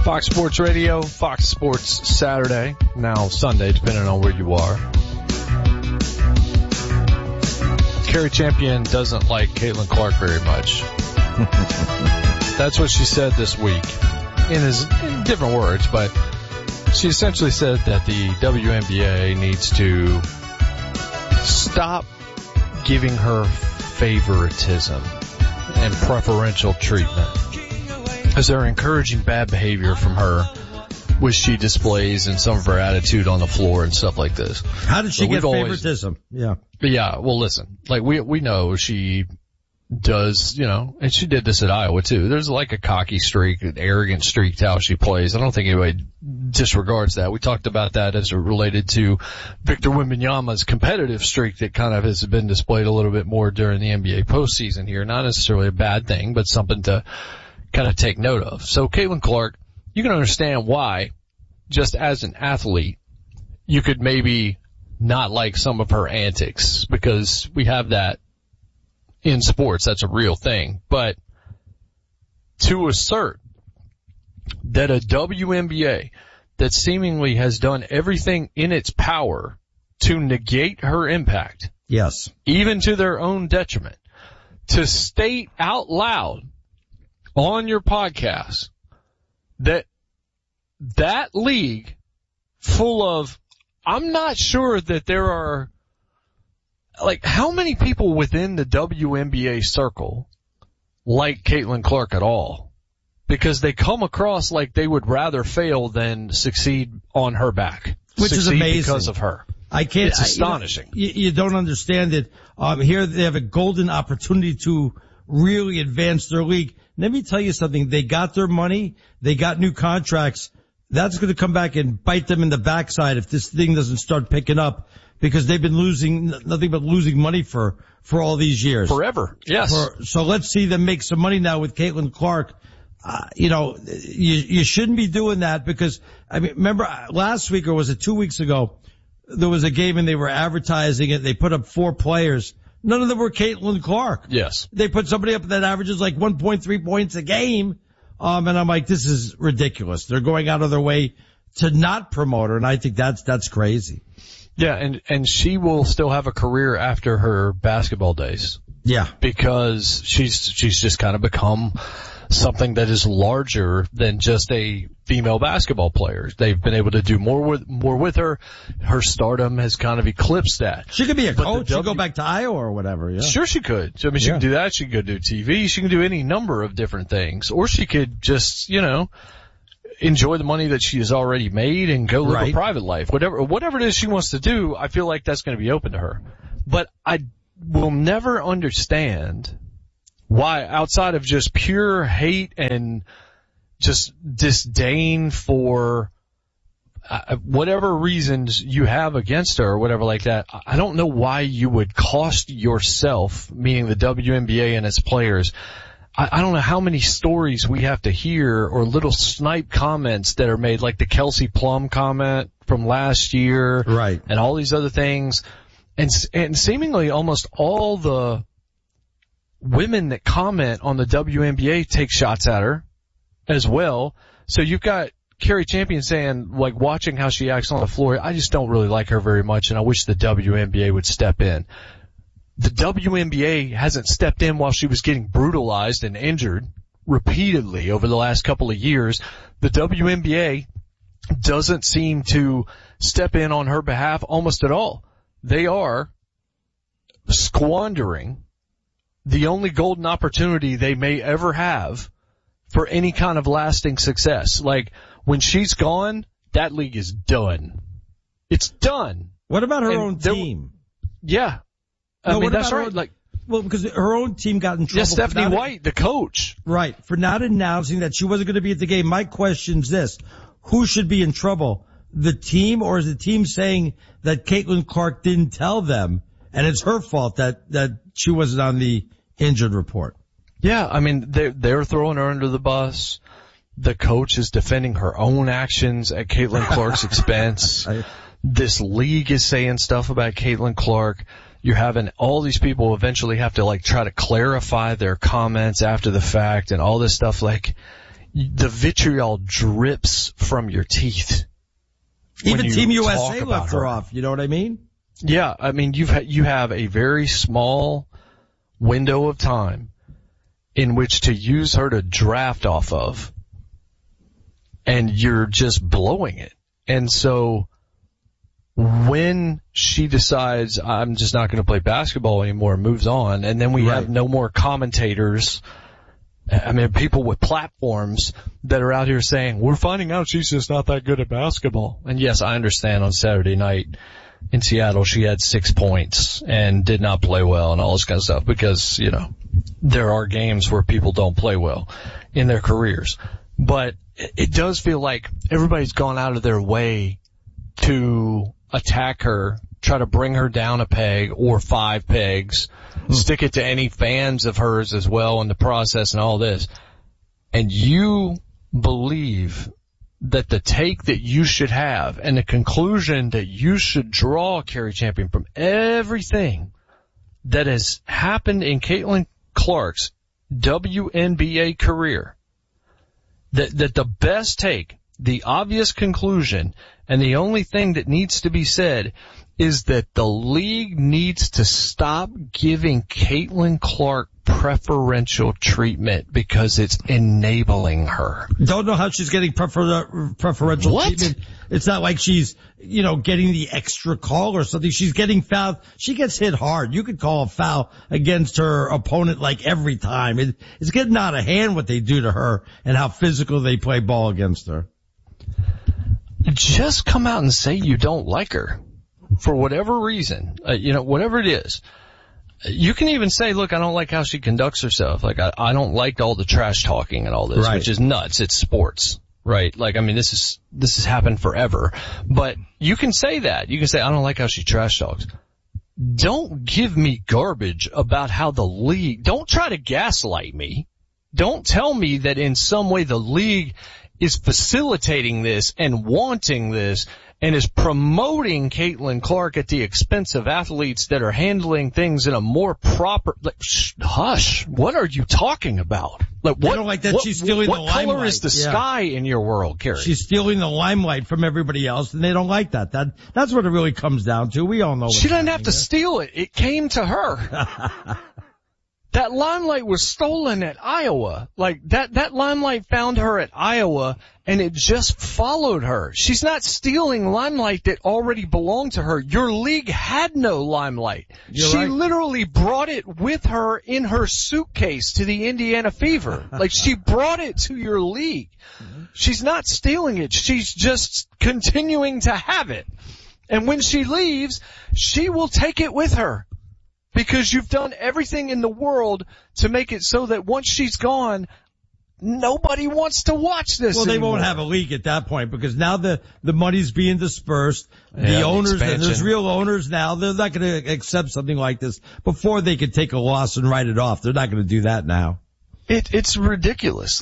Fox Sports Radio, Fox Sports Saturday, now Sunday, depending on where you are. Cari Champion doesn't like Caitlin Clark very much. That's what she said this week in different words, but she essentially said that the WNBA needs to stop giving her favoritism and preferential treatment, as they're encouraging bad behavior from her, which she displays in some of her attitude on the floor and stuff like this. How did she get favoritism? Yeah. Well, listen, like we know she does, and she did this at Iowa too. There's like a cocky streak, an arrogant streak to how she plays. I don't think anybody disregards that. We talked about that as it related to Victor Wembanyama's competitive streak that kind of has been displayed a little bit more during the NBA postseason here. Not necessarily a bad thing, but something to kind of take note of. So Caitlin Clark, you can understand why, just as an athlete, you could maybe not like some of her antics, because we have that in sports. That's a real thing. But to assert that a WNBA that seemingly has done everything in its power to negate her impact, yes, even to their own detriment, to state out loud on your podcast that league full of, I'm not sure that there are, like, how many people within the WNBA circle like Caitlin Clark at all? Because they come across like they would rather fail than succeed on her back. Which is amazing. Because of her. It's astonishing. You don't understand it. Here they have a golden opportunity to really advance their league. Let me tell you something. They got their money. They got new contracts. That's going to come back and bite them in the backside if this thing doesn't start picking up, because they've been nothing but losing money for all these years. Forever. Yes. So let's see them make some money now with Caitlin Clark. You shouldn't be doing that, because, remember last week, or was it 2 weeks ago, there was a game and they were advertising it. They put up 4 players. None of them were Caitlin Clark. Yes. They put somebody up that averages like 1.3 points a game. And I'm like, this is ridiculous. They're going out of their way to not promote her, and I think that's crazy. Yeah, and she will still have a career after her basketball days. Yeah. Because she's just kind of become something that is larger than just a female basketball player. They've been able to do more with her. Her stardom has kind of eclipsed that. She could be a coach. She could go back to Iowa or whatever. Yeah. Sure she could. She can do that. She can go do TV. She can do any number of different things. Or she could just, enjoy the money that she has already made and go live a private life. Whatever it is she wants to do, I feel like that's going to be open to her. But I will never understand why, outside of just pure hate and just disdain for whatever reasons you have against her or whatever like that, I don't know why you would cost yourself, meaning the WNBA and its players. I don't know how many stories we have to hear, or little snipe comments that are made, like the Kelsey Plum comment from last year. Right. And all these other things. And seemingly almost all the women that comment on the WNBA take shots at her as well. So you've got Cari Champion saying, like, watching how she acts on the floor, I just don't really like her very much, and I wish the WNBA would step in. The WNBA hasn't stepped in while she was getting brutalized and injured repeatedly over the last couple of years. The WNBA doesn't seem to step in on her behalf almost at all. They are squandering the only golden opportunity they may ever have for any kind of lasting success. Like, when she's gone, that league is done. It's done. What about her own team? Yeah. That's right. Well, because her own team got in trouble. Yeah, Stephanie White, the coach. Right. For not announcing that she wasn't going to be at the game. My question's this. Who should be in trouble? The team, or is the team saying that Caitlin Clark didn't tell them and it's her fault that she wasn't on the injured report? Yeah, they're throwing her under the bus. The coach is defending her own actions at Caitlin Clark's expense. This league is saying stuff about Caitlin Clark. You're having all these people eventually have to, like, try to clarify their comments after the fact and all this stuff. Like, the vitriol drips from your teeth. Even Team USA left her off. You know what I mean? Yeah. I mean, you have a very small window of time in which to use her to draft off of, and you're just blowing it. And so when she decides I'm just not going to play basketball anymore and moves on, and then we have no more commentators, I mean, people with platforms that are out here saying, we're finding out she's just not that good at basketball. And yes, I understand on Saturday night in Seattle, she had 6 points and did not play well and all this kind of stuff because, you know, there are games where people don't play well in their careers. But it does feel like everybody's gone out of their way to attack her, try to bring her down a peg or 5 pegs, stick it to any fans of hers as well in the process and all this. And you believe that the take that you should have and the conclusion that you should draw, Carrie Champion, from everything that has happened in Caitlin Clark's WNBA career, that the best take, the obvious conclusion, and the only thing that needs to be said is that the league needs to stop giving Caitlin Clark preferential treatment because it's enabling her. Don't know how she's getting preferential treatment. It's not like she's, you know, getting the extra call or something. She's getting fouled. She gets hit hard. You could call a foul against her opponent like every time. It's getting out of hand what they do to her and how physical they play ball against her. Just come out and say you don't like her for whatever reason, you know, whatever it is. You can even say, look, I don't like how she conducts herself. Like, I don't like all the trash talking and all this, which is nuts. It's sports, right? Like, I mean, this has happened forever, but you can say that. You can say, I don't like how she trash talks. Don't give me garbage about how the league, don't try to gaslight me. Don't tell me that in some way the league is facilitating this and wanting this and is promoting Caitlin Clark at the expense of athletes that are handling things in a more proper, like, hush, what are you talking about? Like, what, don't like that she's stealing the limelight. What color is the sky in your world, Carrie? She's stealing the limelight from everybody else, and they don't like that. That's what it really comes down to. We all know she doesn't have to steal it. It came to her. That limelight was stolen at Iowa. Like, that limelight found her at Iowa, and it just followed her. She's not stealing limelight that already belonged to her. Your league had no limelight. She literally brought it with her in her suitcase to the Indiana Fever. Like, she brought it to your league. She's not stealing it. She's just continuing to have it. And when she leaves, she will take it with her. Because you've done everything in the world to make it so that once she's gone, nobody wants to watch this anymore. They won't have a league at that point because now the money's being dispersed. The owners, and there's real owners now, they're not going to accept something like this before they could take a loss and write it off. They're not going to do that now. It's ridiculous.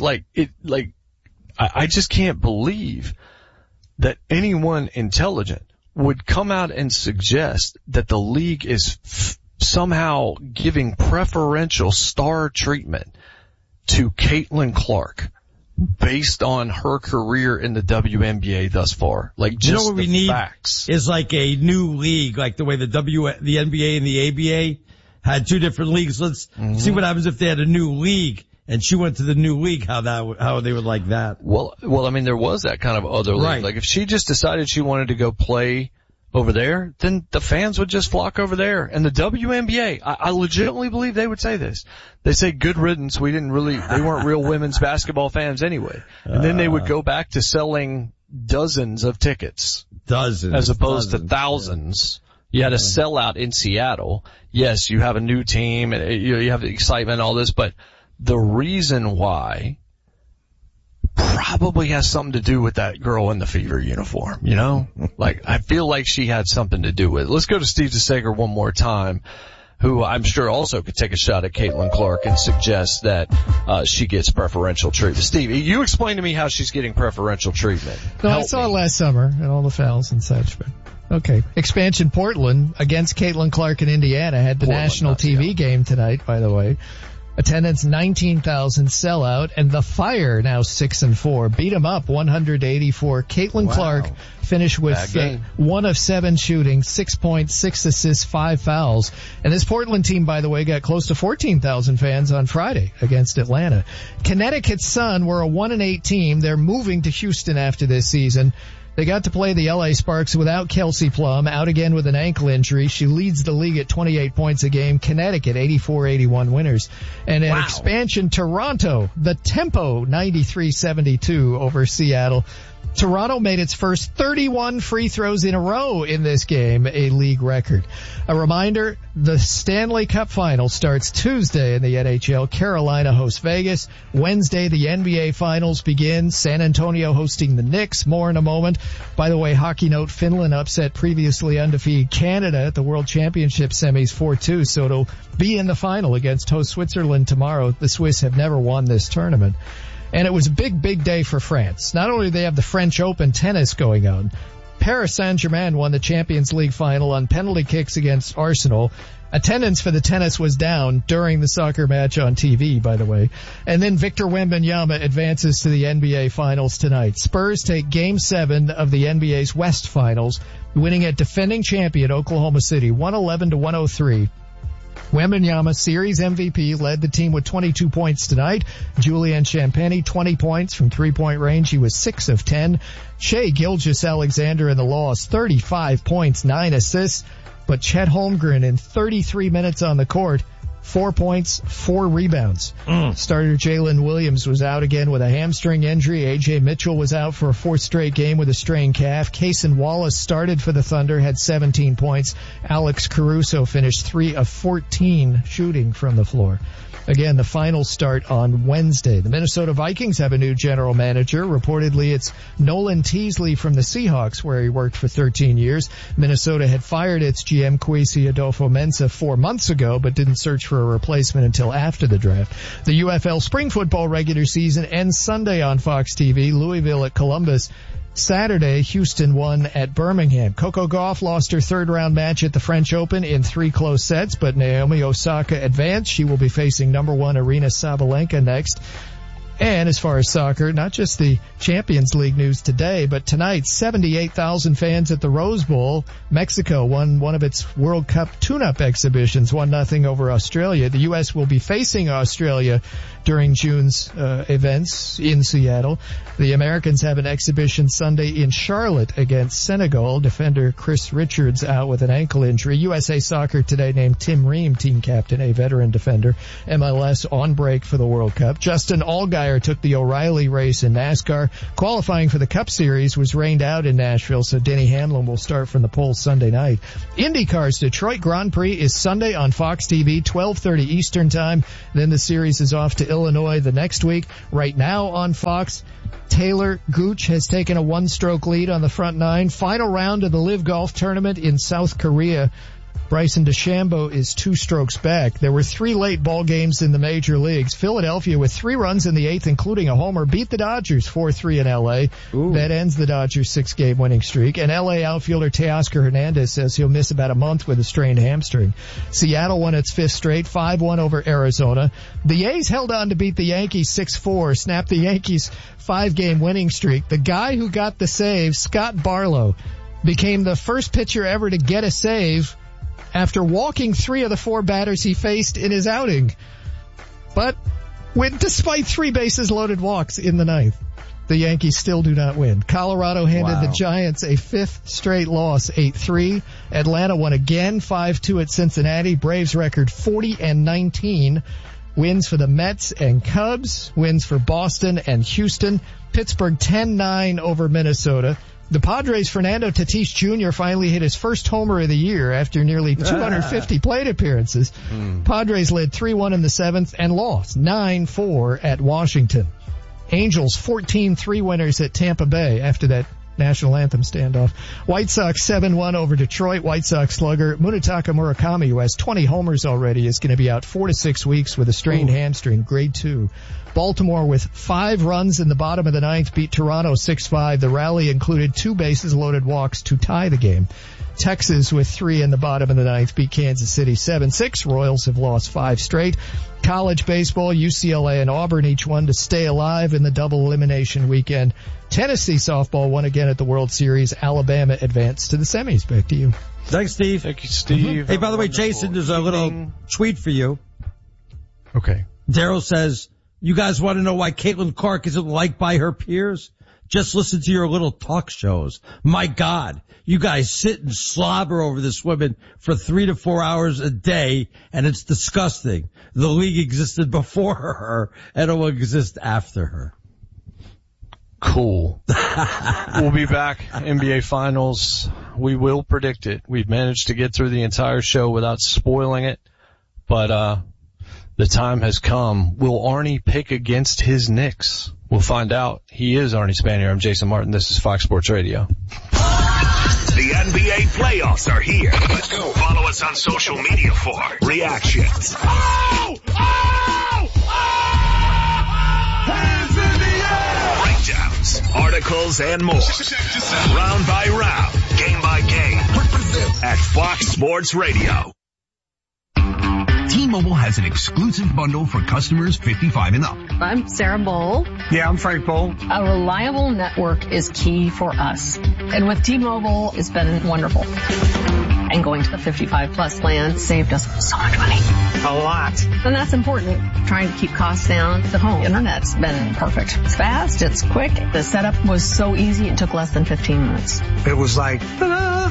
I just can't believe that anyone intelligent would come out and suggest that the league is somehow giving preferential star treatment to Caitlin Clark based on her career in the WNBA thus far. Like, just what we need is like a new league, like the way the NBA and the ABA had two different leagues. Let's see what happens if they had a new league and she went to the new league, how they would like that. Well, I mean, there was that kind of other league. Right. Like, if she just decided she wanted to go play over there, then the fans would just flock over there. And the WNBA, I legitimately believe they would say this. They say, good riddance, they weren't real women's basketball fans anyway. And then they would go back to selling dozens of tickets. As opposed to thousands. You had a sellout in Seattle. Yes, you have a new team and you have the excitement and all this, but the reason why probably has something to do with that girl in the Fever uniform, you know? Like, I feel like she had something to do with it. Let's go to Steve DeSager one more time, who I'm sure also could take a shot at Caitlin Clark and suggest that she gets preferential treatment. Steve, you explain to me how she's getting preferential treatment. No, I saw it last summer and all the fouls and such, but okay. Expansion Portland against Caitlin Clark in Indiana had the national TV game tonight, by the way. Attendance 19,000, sellout, and the Fire now 6-4. Beat 'em up 100-84. Caitlin Clark finished with 1 of 7 shooting, 6 points, 6 assists, 5 fouls. And this Portland team, by the way, got close to 14,000 fans on Friday against Atlanta. Connecticut's Sun were a 1-8 team. They're moving to Houston after this season. They got to play the LA Sparks without Kelsey Plum, out again with an ankle injury. She leads the league at 28 points a game. Connecticut, 84-81 winners. And in expansion, Toronto, the Tempo, 93-72 over Seattle. Toronto made its first 31 free throws in a row in this game, a league record. A reminder, the Stanley Cup Final starts Tuesday in the NHL. Carolina hosts Vegas. Wednesday, the NBA Finals begin. San Antonio hosting the Knicks. More in a moment. By the way, hockey note, Finland upset previously undefeated Canada at the World Championship semis 4-2, so it'll be in the final against host Switzerland tomorrow. The Swiss have never won this tournament. And it was a big, big day for France. Not only do they have the French Open tennis going on, Paris Saint-Germain won the Champions League final on penalty kicks against Arsenal. Attendance for the tennis was down during the soccer match on TV, by the way. And then Victor Wembanyama advances to the NBA Finals tonight. Spurs take Game 7 of the NBA's West Finals, winning at defending champion Oklahoma City, 111-103. Wembanyama, series MVP, led the team with 22 points tonight. Julian Champagny, 20 points from three-point range. He was 6 of 10. Shai Gilgeous-Alexander in the loss, 35 points, 9 assists. But Chet Holmgren in 33 minutes on the court, 4 points, 4 rebounds. Starter Jalen Williams was out again with a hamstring injury. A.J. Mitchell was out for a 4th straight game with a strained calf. Cason Wallace started for the Thunder, had 17 points. Alex Caruso finished 3 of 14 shooting from the floor. Again, the finals start on Wednesday. The Minnesota Vikings have a new general manager. Reportedly, it's Nolan Teasley from the Seahawks, where he worked for 13 years. Minnesota had fired its GM Kwesi Adolfo-Mensah 4 months ago, but didn't search for a replacement until after the draft. The UFL spring football regular season ends Sunday on Fox TV. Louisville at Columbus. Saturday, Houston won at Birmingham. Coco Gauff lost her 3rd-round match at the French Open in 3 close sets, but Naomi Osaka advanced. She will be facing number 1 Aryna Sabalenka next. And as far as soccer, not just the Champions League news today, but tonight, 78,000 fans at the Rose Bowl. Mexico won one of its World Cup tune-up exhibitions, 1-0 over Australia. The U.S. will be facing Australia during June's events in Seattle. The Americans have an exhibition Sunday in Charlotte against Senegal. Defender Chris Richards out with an ankle injury. USA Soccer today named Tim Ream team captain, a veteran defender. MLS on break for the World Cup. Justin Allgaier took the O'Reilly race in NASCAR. Qualifying for the Cup Series was rained out in Nashville, so Denny Hamlin will start from the pole Sunday night. IndyCar's Detroit Grand Prix is Sunday on Fox TV, 12:30 Eastern Time. Then the series is off to Illinois the next week. Right now on Fox, Taylor Gooch has taken a 1-stroke lead on the front 9. Final round of the LIV Golf Tournament in South Korea. Bryson DeChambeau is 2 strokes back. There were 3 late ball games in the major leagues. Philadelphia, with 3 runs in the 8th, including a homer, beat the Dodgers 4-3 in L.A. Ooh. That ends the Dodgers' 6-game winning streak. And L.A. outfielder Teoscar Hernandez says he'll miss about a month with a strained hamstring. Seattle won its 5th straight, 5-1 over Arizona. The A's held on to beat the Yankees 6-4, snapped the Yankees' 5-game winning streak. The guy who got the save, Scott Barlow, became the first pitcher ever to get a save after walking 3 of the 4 batters he faced in his outing. But despite 3 bases loaded walks in the 9th, the Yankees still do not win. Colorado handed the Giants a 5th straight loss, 8-3. Atlanta won again, 5-2 at Cincinnati. Braves record 40-19. Wins for the Mets and Cubs. Wins for Boston and Houston. Pittsburgh 10-9 over Minnesota. The Padres' Fernando Tatis Jr. finally hit his first homer of the year after nearly 250 plate appearances. Padres led 3-1 in the 7th and lost 9-4 at Washington. Angels 14-3 winners at Tampa Bay after that national anthem standoff. White Sox 7-1 over Detroit. White Sox slugger Munetaka Murakami, who has 20 homers already, is going to be out 4 to 6 weeks with a strained hamstring, grade 2. Baltimore, with 5 runs in the bottom of the 9th, beat Toronto 6-5. The rally included 2 bases loaded walks to tie the game. Texas with 3 in the bottom of the ninth beat Kansas City 7-6. Royals have lost 5 straight. College baseball, UCLA and Auburn each won to stay alive in the double elimination weekend. Tennessee softball won again at the World Series. Alabama advanced to the semis. Back to you. Thanks, Steve. Thank you, Steve. Hey, by the way, Jason, there's a little tweet for you. Okay. Daryl says, you guys want to know why Caitlin Clark isn't liked by her peers? Just listen to your little talk shows. My God, you guys sit and slobber over this woman for 3 to 4 hours a day, and it's disgusting. The league existed before her, and it will exist after her. Cool. We'll be back. NBA Finals. We will predict it. We've managed to get through the entire show without spoiling it, but the time has come. Will Arnie pick against his Knicks? We'll find out. He is Arnie Spanier. I'm Jason Martin. This is Fox Sports Radio. The NBA playoffs are here. Let's go. Follow us on social media for reactions. Oh! Oh! Oh! Hands in the air! Breakdowns, articles, and more. Round by round, game by game. At Fox Sports Radio. T-Mobile has an exclusive bundle for customers 55 and up. I'm Sarah Bowl. Yeah, I'm Frank Bowl. A reliable network is key for us. And with T-Mobile, it's been wonderful. And going to the 55 plus plan saved us so much money. A lot. And that's important. Trying to keep costs down. The home internet's been perfect. It's fast. It's quick. The setup was so easy. It took less than 15 minutes. It was like, ta-da!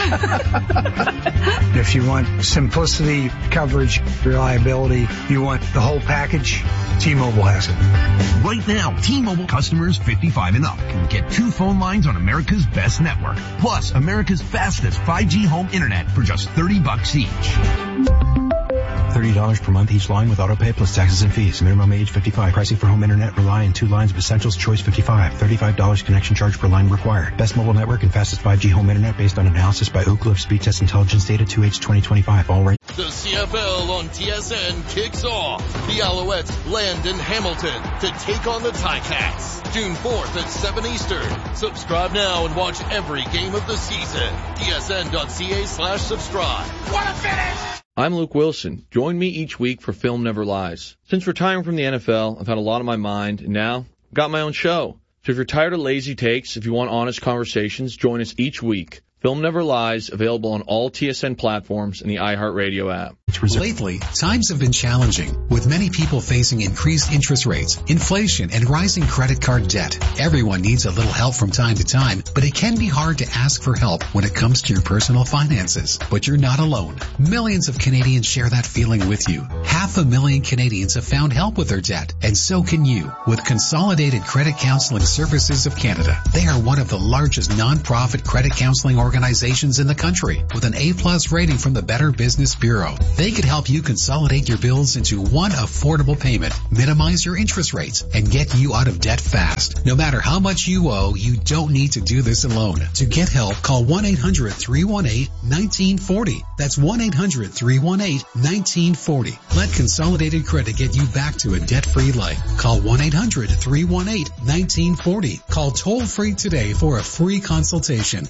If you want simplicity, coverage, reliability, you want the whole package, T-Mobile has it. Right now, T-Mobile customers 55 and up can get 2 phone lines on America's best network, plus America's fastest 5G home internet for just $30 each. $30 per month each line with autopay plus taxes and fees. Minimum age 55. Pricing for home internet rely on 2 lines of Essentials Choice 55. $35 connection charge per line required. Best mobile network and fastest 5G home internet based on analysis by Ookla of Speed Test Intelligence data 2H 2025. All right. The CFL on TSN kicks off. The Alouettes land in Hamilton to take on the Ticats. June 4th at 7 Eastern. Subscribe now and watch every game of the season. TSN.ca/subscribe. What a finish! I'm Luke Wilson. Join me each week for Film Never Lies. Since retiring from the NFL, I've had a lot on my mind, and now I've got my own show. So if you're tired of lazy takes, if you want honest conversations, join us each week. Film Never Lies, available on all TSN platforms and the iHeartRadio app. Lately, times have been challenging, with many people facing increased interest rates, inflation, and rising credit card debt. Everyone needs a little help from time to time, but it can be hard to ask for help when it comes to your personal finances. But you're not alone. Millions of Canadians share that feeling with you. 500,000 Canadians have found help with their debt, and so can you, with Consolidated Credit Counseling Services of Canada. They are one of the largest non-profit credit counseling organizations in the country, with an A+ rating from the Better Business Bureau. They could help you consolidate your bills into one affordable payment, minimize your interest rates, and get you out of debt fast. No matter how much you owe, you don't need to do this alone. To get help, call 1-800-318-1940. That's 1-800-318-1940. Let Consolidated Credit get you back to a debt-free life. Call 1-800-318-1940. Call toll-free today for a free consultation.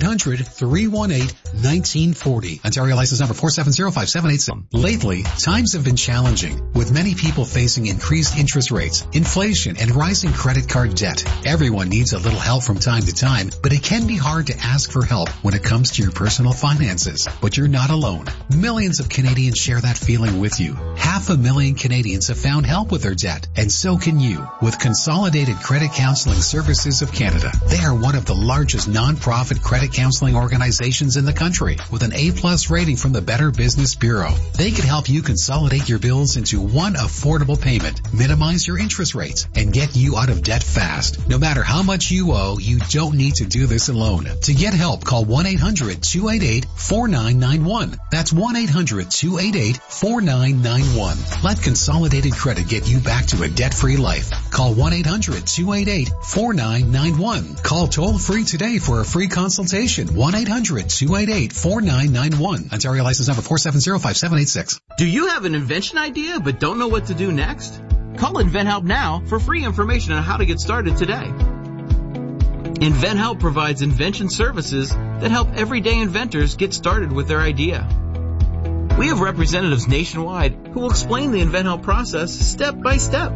1-800-318-1940. Ontario license number 4705787. Lately, times have been challenging, with many people facing increased interest rates, inflation, and rising credit card debt. Everyone needs a little help from time to time, but it can be hard to ask for help when it comes to your personal finances. But you're not alone. Millions of Canadians share that feeling with you. 500,000 Canadians have found help with their debt, and so can you, with Consolidated Credit Counseling Services of Canada. They are one of the largest non-profit credit counseling organizations in the country, with an A+ rating from the Better Business Bureau. They could help you consolidate your bills into one affordable payment, minimize your interest rates, and get you out of debt fast. No matter how much you owe, you don't need to do this alone. To get help, call 1-800-288-4991. That's 1-800-288-4991. Let Consolidated Credit get you back to a debt-free life. Call 1-800-288-4991. Call toll-free today for a free consultation. 1-800-288-4991. Ontario license number 4705786. Do you have an invention idea but don't know what to do next? Call InventHelp now for free information on how to get started today. InventHelp provides invention services that help everyday inventors get started with their idea. We have representatives nationwide who will explain the InventHelp process step by step.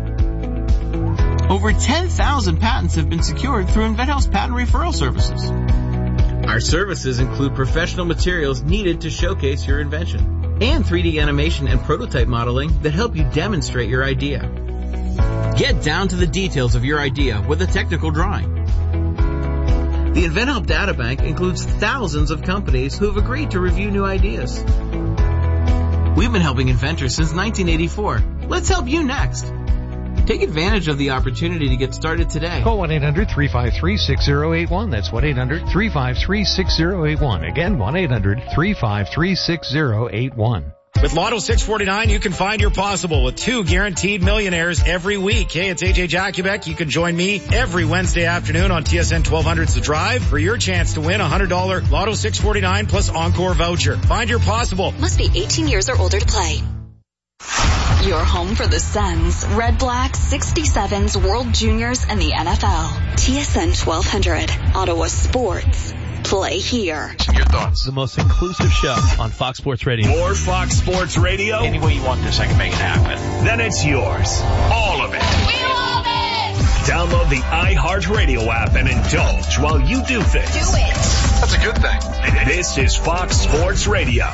Over 10,000 patents have been secured through InventHelp's patent referral services. Our services include professional materials needed to showcase your invention and 3D animation and prototype modeling that help you demonstrate your idea. Get down to the details of your idea with a technical drawing. The InventHelp Databank includes thousands of companies who have agreed to review new ideas. We've been helping inventors since 1984. Let's help you next. Take advantage of the opportunity to get started today. Call 1-800-353-6081. That's 1-800-353-6081. Again, 1-800-353-6081. With Lotto 649, you can find your possible with 2 guaranteed millionaires every week. Hey, it's AJ Jakubek. You can join me every Wednesday afternoon on TSN 1200's The Drive for your chance to win a $100 Lotto 649 plus Encore voucher. Find your possible. Must be 18 years or older to play. Your home for the Suns, Red Blacks, 67s, World Juniors, and the NFL. TSN 1200, Ottawa Sports. Play here. Your thoughts. The most inclusive show on Fox Sports Radio. More Fox Sports Radio? Any way you want this, I can make it happen. Then it's yours. All of it. We love it! Download the iHeartRadio app and indulge while you do things. Do it. That's a good thing. This is Fox Sports Radio.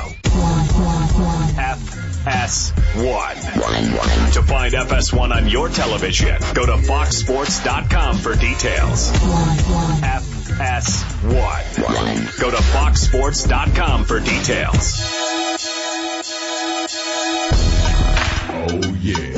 FS1. To find FS1 on your television, go to foxsports.com for details. FS1. Go to foxsports.com for details. Oh, yeah.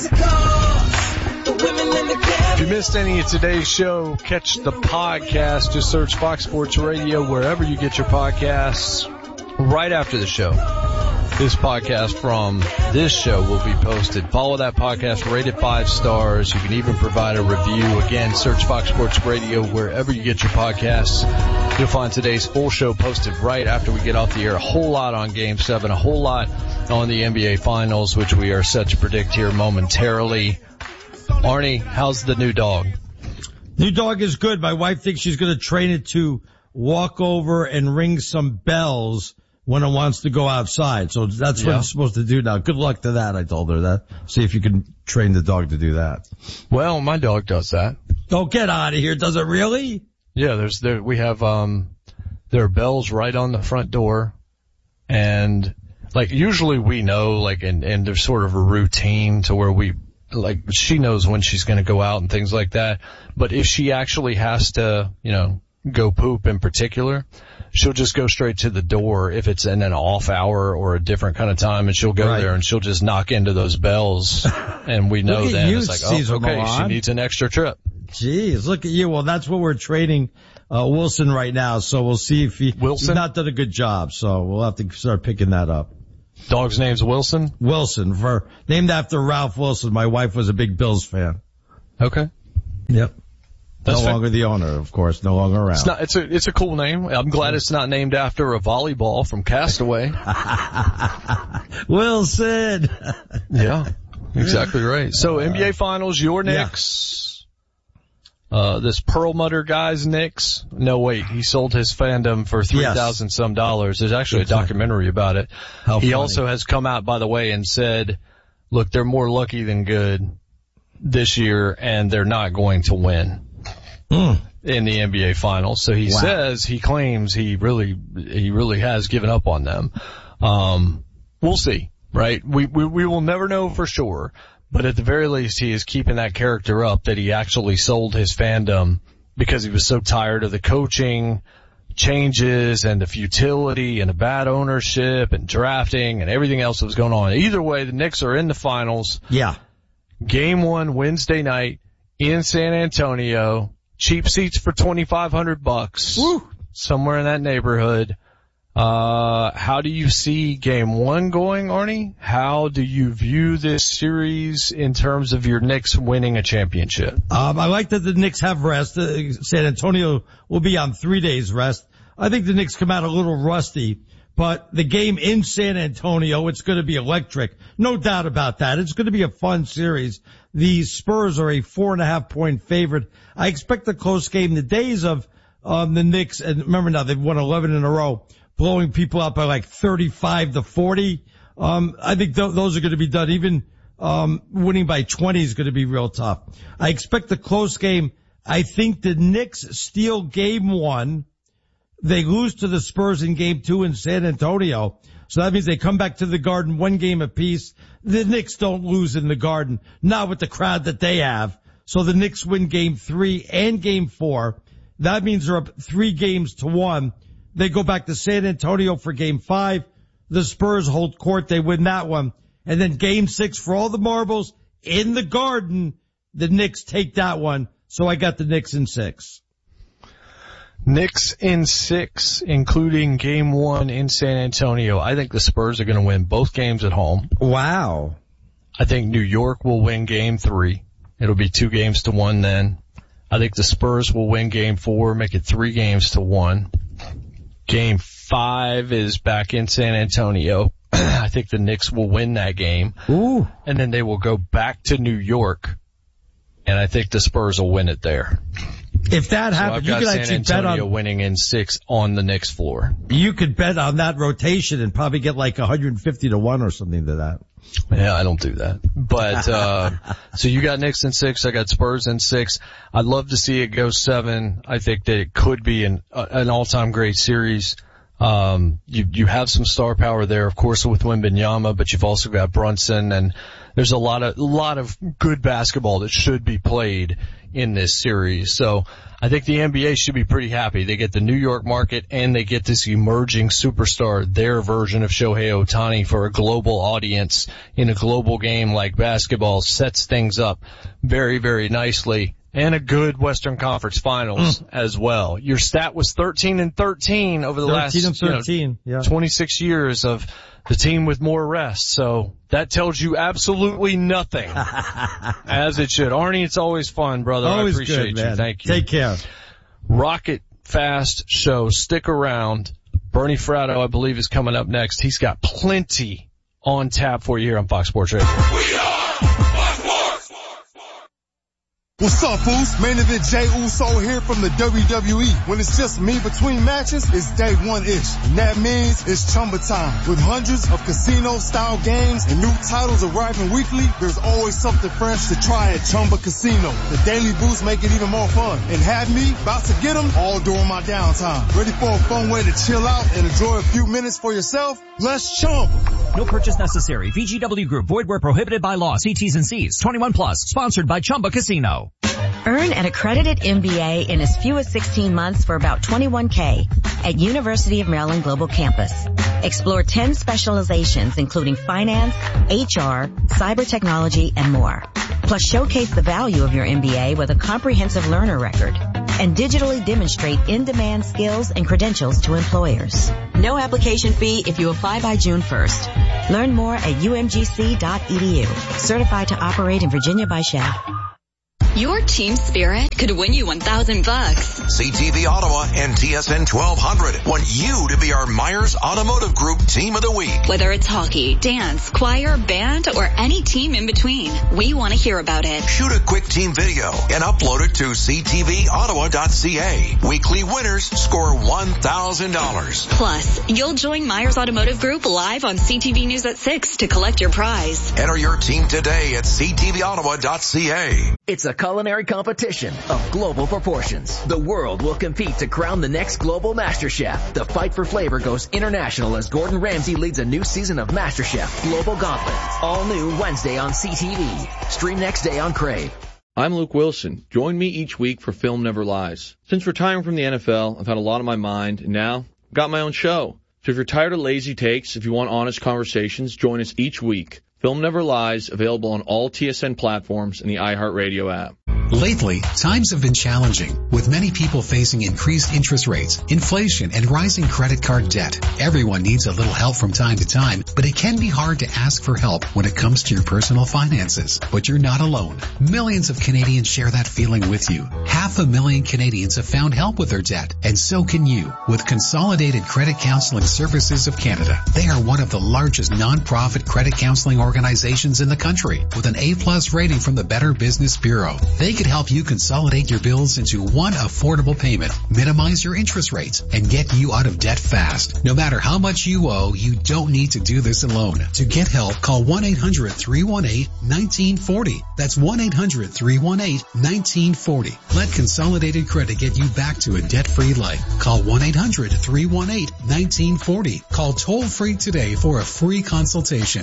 If you missed any of today's show, catch the podcast. Just search Fox Sports Radio wherever you get your podcasts right after the show. This podcast from this show will be posted. Follow that podcast, rate it 5 stars. You can even provide a review. Again, search Fox Sports Radio wherever you get your podcasts. You'll find today's full show posted right after we get off the air. A whole lot on Game 7, a whole lot on the NBA Finals, which we are set to predict here momentarily. Arnie, how's the new dog? New dog is good. My wife thinks she's going to train it to walk over and ring some bells when it wants to go outside. So that's what it's supposed to do now. Good luck to that, I told her that. See if you can train the dog to do that. Well, my dog does that. Don't get out of here. Does it really? Yeah, we have there are bells right on the front door, and like usually we know, like, and there's sort of a routine to where she knows when she's going to go out and things like that. But if she actually has to, go poop in particular, she'll just go straight to the door if it's in an off hour or a different kind of time, and she'll go there and she'll just knock into those bells, and we know then it's like, oh, okay, she needs an extra trip. Jeez, look at you. Well, that's what we're training Wilson right now, so we'll see if he's not done a good job, so we'll have to start picking that up. Dog's name's Wilson? Wilson, named after Ralph Wilson. My wife was a big Bills fan. Okay. Yep. No longer the owner, of course, no longer around. It's a cool name. I'm glad it's not named after a volleyball from Castaway. Wilson. Yeah, exactly right. So NBA Finals, your Knicks. This Perlmutter guy's Knicks. No, wait, he sold his fandom for $3,000 some dollars. There's actually a documentary about it. He also has come out, by the way, and said, look, they're more lucky than good this year, and they're not going to win in the NBA Finals. So he claims he really has given up on them. We'll see, right? We will never know for sure, but at the very least he is keeping that character up that he actually sold his fandom because he was so tired of the coaching changes and the futility and the bad ownership and drafting and everything else that was going on. Either way, the Knicks are in the finals. Yeah. Game 1 Wednesday night in San Antonio. Cheap seats for $2,500. Woo. Somewhere in that neighborhood. How do you see Game 1 going, Arnie? How do you view this series in terms of your Knicks winning a championship? I like that the Knicks have rest. San Antonio will be on 3 days rest. I think the Knicks come out a little rusty, But the game in San Antonio, it's going to be electric. No doubt about that. It's going to be a fun series. The Spurs are a 4.5 point favorite. I expect a close game. The days of the Knicks, and remember now they've won 11 in a row, blowing people out by like 35-40. I think those are going to be done. Even winning by 20 is going to be real tough. I expect a close game. I think the Knicks steal game 1. They lose to the Spurs in game 2 in San Antonio. So that means they come back to the Garden 1 game apiece. The Knicks don't lose in the Garden, not with the crowd that they have. So the Knicks win game 3 and game 4. That means they're up 3-1. They go back to San Antonio for game 5. The Spurs hold court. They win that one. And then game 6 for all the marbles in the Garden. The Knicks take that one. So I got the Knicks in 6. Knicks in 6, including game 1 in San Antonio. I think the Spurs are going to win both games at home. Wow. I think New York will win game 3. It'll be 2-1 then. I think the Spurs will win game 4, make it 3-1. Game 5 is back in San Antonio. I think the Knicks will win that game. Ooh. And then they will go back to New York, and I think the Spurs will win it there. If that happens, you could actually bet on winning in 6 on the Knicks floor. You could bet on that rotation and probably get like 150-1 or something to that. Yeah, I don't do that. But, so you got Knicks in 6. I got Spurs in 6. I'd love to see it go 7. I think that it could be an all-time great series. You have some star power there, of course, with Wembanyama, but you've also got Brunson, and there's a lot of good basketball that should be played in this series. So I think the NBA should be pretty happy. They get the New York market and they get this emerging superstar, their version of Shohei Ohtani, for a global audience in a global game like basketball. Sets things up very, very nicely. And a good Western Conference Finals as well. Your stat was 13-13 over the last 26 years of the team with more rest. So that tells you absolutely nothing. As it should. Arnie, it's always fun, brother. Always I appreciate good, man. you. Thank you. Take care. Rocket Fast Show. Stick around. Bernie Fratto, I believe, is coming up next. He's got plenty on tap for you here on Fox Sports Radio. We are Fox Sports. What's up, fools? Main event Jey Uso here from the WWE. When it's just me between matches, it's day 1-ish. And that means it's Chumba time. With hundreds of casino-style games and new titles arriving weekly, there's always something fresh to try at Chumba Casino. The daily boosts make it even more fun. And have me about to get them all during my downtime. Ready for a fun way to chill out and enjoy a few minutes for yourself? Let's Chumba. No purchase necessary. VGW Group. Void where prohibited by law. See T's and C's. 21 plus. Sponsored by Chumba Casino. Earn an accredited MBA in as few as 16 months for about $21K at University of Maryland Global Campus. Explore 10 specializations including finance, HR, cyber technology, and more. Plus showcase the value of your MBA with a comprehensive learner record and digitally demonstrate in-demand skills and credentials to employers. No application fee if you apply by June 1st. Learn more at umgc.edu. Certified to operate in Virginia by SHAD. Your team spirit could win you $1,000. CTV Ottawa and TSN 1200 want you to be our Myers Automotive Group Team of the Week. Whether it's hockey, dance, choir, band, or any team in between, we want to hear about it. Shoot a quick team video and upload it to ctvottawa.ca. Weekly winners score $1,000. Plus, you'll join Myers Automotive Group live on CTV News at 6 to collect your prize. Enter your team today at ctvottawa.ca. It's a culinary competition of global proportions. The world will compete to crown the next global MasterChef. The fight for flavor goes international as Gordon Ramsay leads a new season of MasterChef Global Gauntlet. All new Wednesday on CTV. Stream next day on Crave. I'm Luke Wilson. Join me each week for Film Never Lies. Since retiring from the NFL, I've had a lot on my mind, and now I've got my own show. So if you're tired of lazy takes, if you want honest conversations, join us each week. Film Never Lies, available on all TSN platforms and the iHeartRadio app. Lately, times have been challenging, with many people facing increased interest rates, inflation, and rising credit card debt. Everyone needs a little help from time to time, but it can be hard to ask for help when it comes to your personal finances. But you're not alone. Millions of Canadians share that feeling with you. Have 500,000 Canadians have found help with their debt, and so can you with Consolidated Credit Counseling Services of Canada. They are one of the largest non-profit credit counseling organizations in the country with an A+ rating from the Better Business Bureau. They could help you consolidate your bills into one affordable payment, minimize your interest rates, and get you out of debt fast. No matter how much you owe, you don't need to do this alone. To get help, call 1-800-318-1940. That's 1-800-318-1940. Let Consolidated Credit get you back to a debt-free life. Call 1-800-318-1940. Call toll-free today for a free consultation.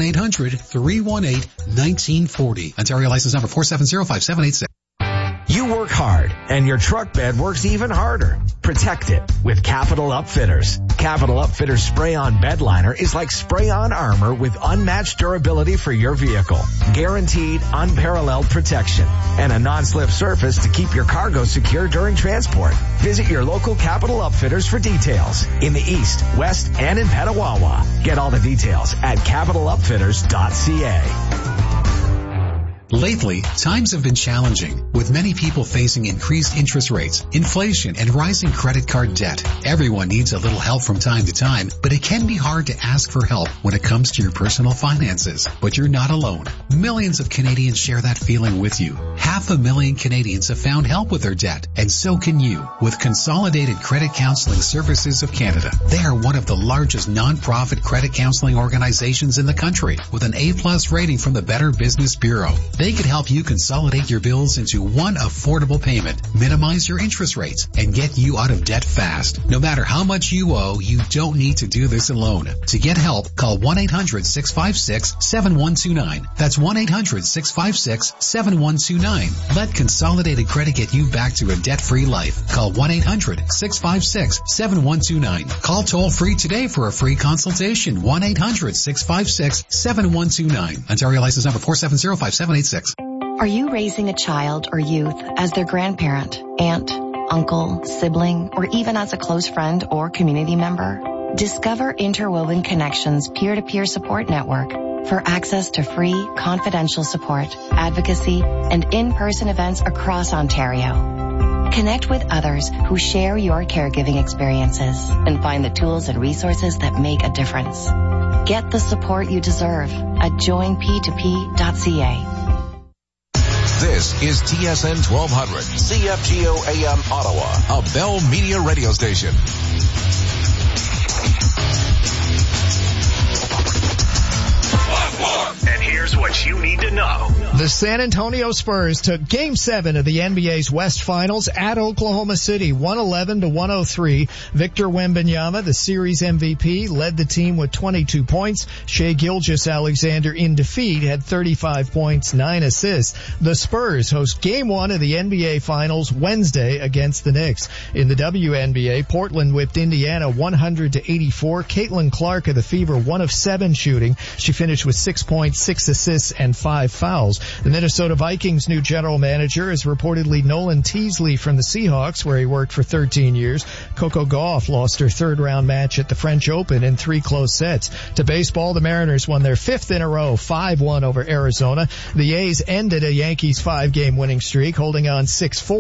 1-800-318-1940. Ontario license number 4705786. You work hard, and your truck bed works even harder. Protect it with Capital Upfitters. Capital Upfitters spray-on bed liner is like spray-on armor with unmatched durability for your vehicle, guaranteed unparalleled protection, and a non-slip surface to keep your cargo secure during transport. Visit your local Capital Upfitters for details in the East, West, and in Petawawa. Get all the details at capitalupfitters.ca. Lately, times have been challenging, with many people facing increased interest rates, inflation, and rising credit card debt. Everyone needs a little help from time to time, but it can be hard to ask for help when it comes to your personal finances. But you're not alone. Millions of Canadians share that feeling with you. 500,000 Canadians have found help with their debt, and so can you with Consolidated Credit Counseling Services of Canada. They are one of the largest non-profit credit counseling organizations in the country with an A+ rating from the Better Business Bureau. They could help you consolidate your bills into one affordable payment, minimize your interest rates, and get you out of debt fast. No matter how much you owe, you don't need to do this alone. To get help, call 1-800-656-7129. That's 1-800-656-7129. Let Consolidated Credit get you back to a debt-free life. Call 1-800-656-7129. Call toll-free today for a free consultation. 1-800-656-7129. Ontario license number 4705786. Are you raising a child or youth as their grandparent, aunt, uncle, sibling, or even as a close friend or community member? Discover Interwoven Connections peer-to-peer support network for access to free, confidential support, advocacy, and in-person events across Ontario. Connect with others who share your caregiving experiences and find the tools and resources that make a difference. Get the support you deserve at joinp2p.ca. This is TSN 1200, CFGO AM Ottawa, a Bell Media radio station. And here's what you need to know. The San Antonio Spurs took Game 7 of the NBA's West Finals at Oklahoma City, 111-103. Victor Wembanyama, the series MVP, led the team with 22 points. Shai Gilgeous-Alexander in defeat had 35 points, 9 assists. The Spurs host Game 1 of the NBA Finals Wednesday against the Knicks. In the WNBA, Portland whipped Indiana 100-84. Caitlin Clark of the Fever, 1 of 7 shooting. She finished with 6 points, 6 assists, and 5 fouls. The Minnesota Vikings' new general manager is reportedly Nolan Teasley from the Seahawks, where he worked for 13 years. Coco Gauff lost her third-round match at the French Open in 3 close sets. To baseball, the Mariners won their 5th in a row, 5-1 over Arizona. The A's ended a Yankees 5-game winning streak, holding on 6-4.